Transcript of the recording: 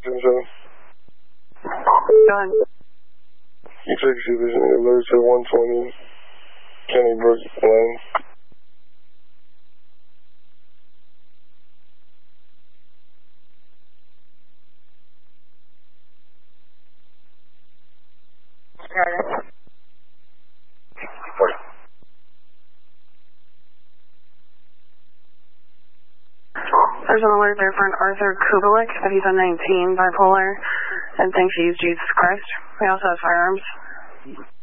10-7. Go ahead. Executive Division alert to 120 Kenny Brook Lane. There's an alert there for an Arthur Kubalik, that he's on 19, bipolar, and thinks he used Jesus Christ. We also have firearms.